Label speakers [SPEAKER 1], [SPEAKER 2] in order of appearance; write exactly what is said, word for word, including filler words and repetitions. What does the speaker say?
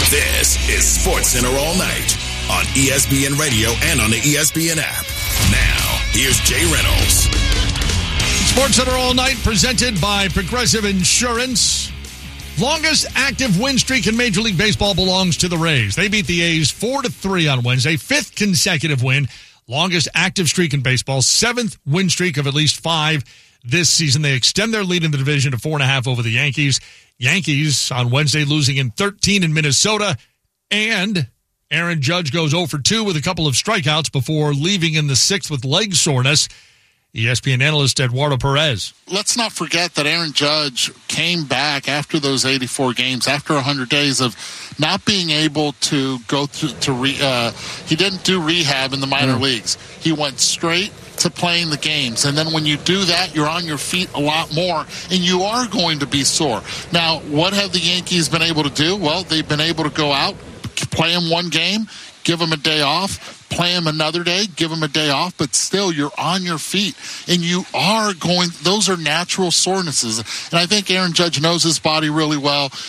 [SPEAKER 1] This is SportsCenter All Night on E S P N Radio and on the E S P N app. Now, here's Jay Reynolds.
[SPEAKER 2] SportsCenter All Night presented by Progressive Insurance. Longest active win streak in Major League Baseball belongs to the Rays. They beat the A's four to three on Wednesday. Fifth consecutive win. Longest active streak in baseball. Seventh win streak of at least five this season. They extend their lead in the division to four and a half over the Yankees. Yankees on Wednesday losing in thirteen in Minnesota. And Aaron Judge goes oh for two with a couple of strikeouts before leaving in the sixth with leg soreness. E S P N analyst Eduardo Perez.
[SPEAKER 3] Let's not forget that Aaron Judge came back after those eighty-four games, after one hundred days of not being able to go to, to re, uh, he didn't do rehab in the minor mm. leagues. He went straight to playing the games. And then when you do that, you're on your feet a lot more, and you are going to be sore. Now, what have the Yankees been able to do? Well, they've been able to go out, play him one game, give him a day off, play him another day, give him a day off, but still you're on your feet and you are going, those are natural sorenesses. And I think Aaron Judge knows his body really well.